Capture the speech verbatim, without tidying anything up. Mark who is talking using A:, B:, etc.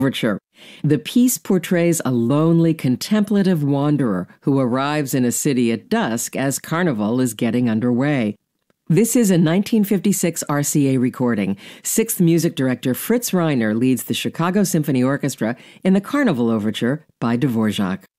A: Overture. The piece portrays a lonely, contemplative wanderer who arrives in a city at dusk as Carnival is getting underway. This is a nineteen fifty-six R C A recording. Sixth music director Fritz Reiner leads the Chicago Symphony Orchestra in the Carnival Overture by Dvorak.